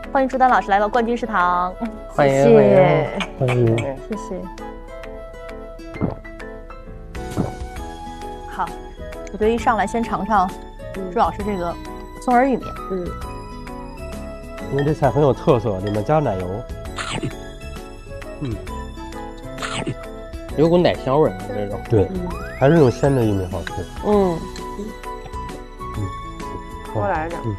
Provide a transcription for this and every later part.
欢迎朱丹老师来到冠军食堂。 欢迎谢谢， 欢迎。 谢谢。 好，我觉得一上来先尝尝朱老师这个松仁玉米。 因为这菜很有特色，里面加奶油，有股奶香味儿，这种。对，还是用鲜的玉米好吃。 多来点。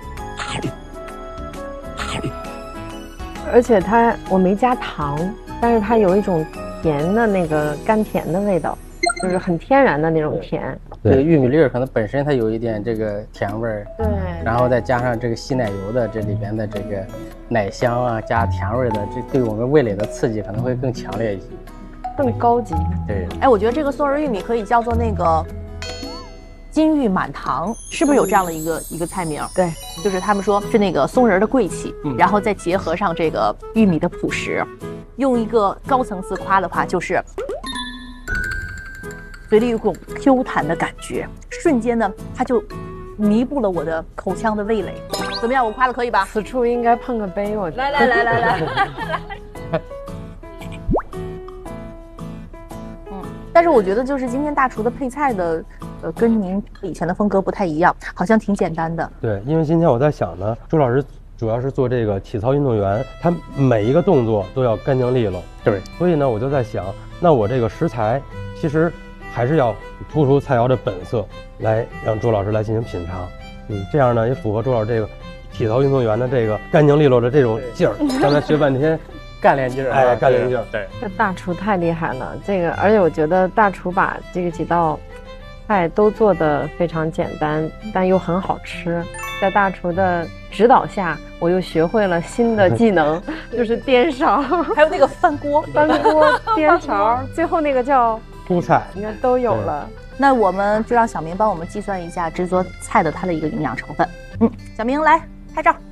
而且我没加糖，但是它有一种甜的那个甘甜的味道，就是很天然的那种甜。 这个玉米粒儿可能本身它有一点这个甜味儿， 对， 然后再加上这个稀奶油的这里边的这个奶香啊，加甜味的，这对我们味蕾的刺激可能会更强烈一些， 更高级。 对， 哎，我觉得这个松仁玉米可以叫做那个金玉满堂，是不是有这样的一个菜名？ 对， 就是他们说是那个松仁的贵气，然后再结合上这个玉米的朴实，用一个高层次夸的话，就是嘴里有一种 Q 弹的感觉，瞬间呢，它就弥补了我的口腔的味蕾。怎么样？我夸的可以吧？ 此处应该碰个杯，我觉得。 来。但是我觉得就是今天大厨的配菜的，跟您以前的风格不太一样，好像挺简单的。 对，因为今天我在想呢，朱老师主要是做这个体操运动员，他每一个动作都要干净利落。 对， 所以呢，我就在想，那我这个食材其实还是要突出菜肴的本色，来让朱老师来进行品尝。这样呢也符合朱老师这个体操运动员的这个干净利落的这种劲儿。刚才学半天。 干练劲儿， 哎，干练劲儿， 对。 这大厨太厉害了，而且我觉得大厨把这个几道菜都做得非常简单，但又很好吃。在大厨的指导下，我又学会了新的技能，就是颠勺， 还有那个翻锅、 颠勺，最后那个叫铺菜， 你看都有了。 那我们就让小明帮我们计算一下制作菜的它的一个营养成分。小明来拍照。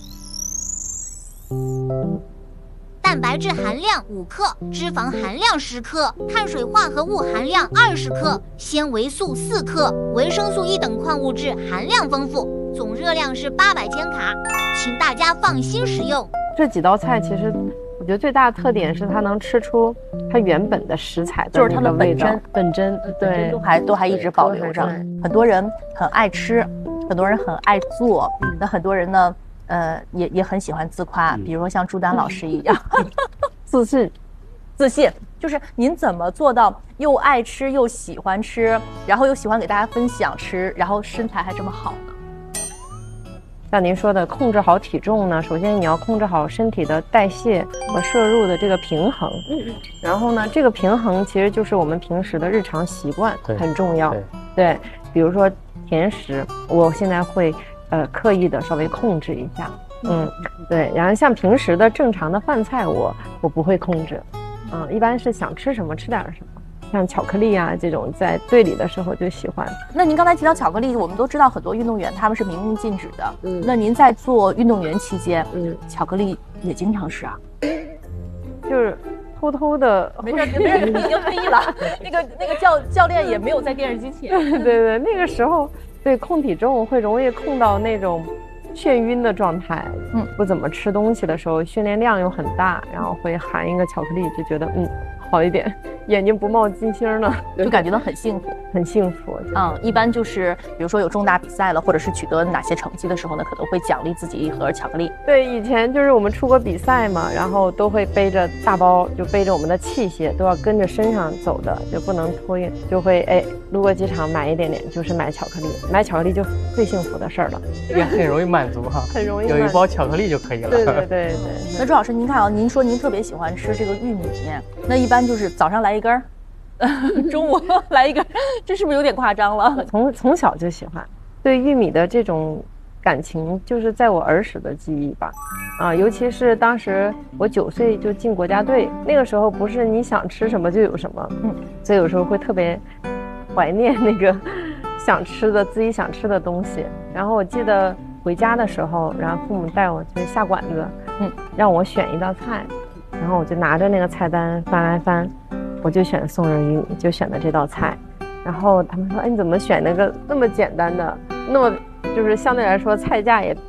蛋白质含量5克，脂肪含量10克，碳水化合物含量20克，纤维素4克，维生素 E 等矿物质含量丰富，总热量是800千卡，请大家放心食用。 这几道菜其实我觉得最大的特点是它能吃出它原本的食材的就是它的本真，对， 都还一直保留着。很多人很爱吃，很多人很爱做，那很多人呢也很喜欢自夸，比如说像朱丹老师一样，自信，就是您怎么做到又爱吃又喜欢吃，然后又喜欢给大家分享吃，然后身材还这么好呢？ 像您说的控制好体重呢，首先你要控制好身体的代谢和摄入的这个平衡，然后呢，这个平衡其实就是我们平时的日常习惯很重要。对，比如说甜食，我现在会刻意的稍微控制一下，对。然后像平时的正常的饭菜我不会控制，一般是想吃什么吃点什么。像巧克力啊这种，在队里的时候就喜欢。 那您刚才提到巧克力，我们都知道很多运动员他们是明令禁止的。那您在做运动员期间，巧克力也经常吃啊？ 就是偷偷的， 没事，已经退役了。那个教练也没有在电视机前。 对，那个时候对控体重会容易控到那种眩晕的状态。不怎么吃东西的时候，训练量又很大，然后会含一个巧克力，就觉得好一点，眼睛不冒金星了， 就感觉到很幸福， 很幸福。 一般就是比如说有重大比赛了，或者是取得哪些成绩的时候呢，可能会奖励自己一盒巧克力。 对，以前就是我们出国比赛嘛，然后都会背着大包，就背着我们的器械，都要跟着身上走的，就不能托运，就会路过机场买一点点，就是买巧克力，买巧克力就最幸福的事儿了， 也很容易满足哈， 很容易有一包巧克力就可以了。 对。 那朱老师，您看啊，您说您特别喜欢吃这个玉米，那一般就是早上来一根儿，中午来一根，这是不是有点夸张了？ 从小就喜欢，对玉米的这种感情，就是在我儿时的记忆吧。尤其是当时我9岁就进国家队，那个时候不是你想吃什么就有什么，所以有时候会特别怀念那个自己想吃的东西。然后我记得回家的时候，然后父母带我去下馆子，让我选一道菜，然后我就拿着那个菜单翻来翻，我就选松仁玉米，就选的这道菜。然后他们说：“你怎么选那个那么简单的，那么就是相对来说菜价也